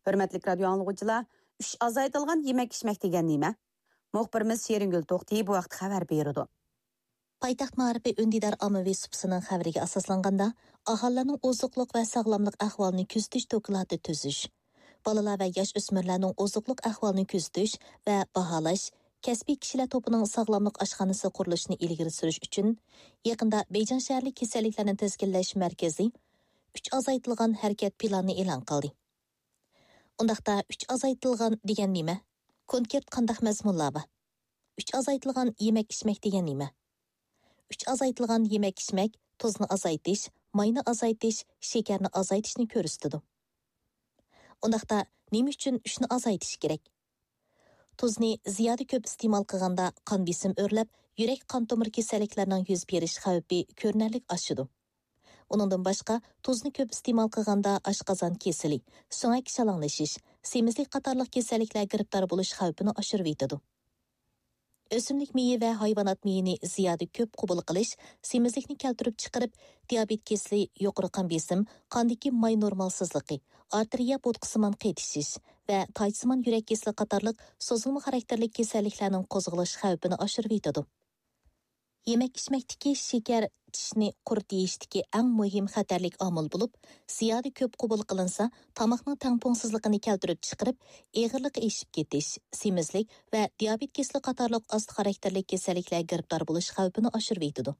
Hürmetlik radyo anlıqçılar, 3 azaytılgan yemek-içmek degen nima? Muxbirimiz Şeringül To'xti bu vaqt xabar berdi. Paytaxt Ma'rifi Ündidar ommaviy supsining xabariga asoslanganda, aholining oziqliq va sog'lomlik ahvolini kuzatish doklati tuzish, bolalar va yosh o'smirlarning oziqliq ahvolini kuzatish va baholash, kasbiy kishilar to'pining sog'lomlik oshxonasi qurilishini ilgari surish uchun yaqinda Beyjan shaharlik kasalliklarni tizginlash markazi 3 azaytilgan harakat planini e'lon qildi. Undaqda 3 azaytilgan degan nima? Konkret qandaq mazmunlar bor? 3 azaytilgan yemek-içmek degan nima? 3 azaytilgan yemek-içmek tuzni azaytish, mayni azaytish, shakarni azaytishni ko'rsatadi. Undaqda nima uchun 3 ni azaytish kerak? Tuzni ziyoda ko'p iste'mol qilganda qon besim o'rlab, yurak qon tomir kasalliklarining yuz berish xavfi ko'rinarli oshadi. Uningdan boshqa, tuzni ko'p iste'mol qilganda oshqozon kesili, so'ngak shalanglashish, semizlik qatorliq kasalliklar giribdor bo'lish xavfini oshirib yetadi. O'simlik meyi va hayvonot meyini ziyoda ko'p qabul qilish semizlikni keltirib chiqarib, diabet kesili, yuqori qon besim, qondagi may normalsizligi, arteriya bo'tqisimon qaytishish va taysimon yurak kesili qatorliq sozilma xarakterli kasalliklarning qo'zg'alish xavfini oshirib yetadi. Yemek-içmekdeki şeker tishni quritishidagi eng muhim xatarlik omil bo'lib, ziyoda ko'p qabul qilinsa, tomoqning tangpongsizligini keltirib chiqarib, eg'irlik eshib ketish, semizlik va diabet kesili qatorliq osti xarakterli kasalliklar giribdor bo'lish xavfini oshirib yetadi.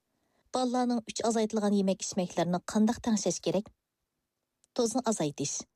Bolalarning 3 azaytilgan yemek-içmeklarni qanday tangshash kerak? Tuzni azaytish.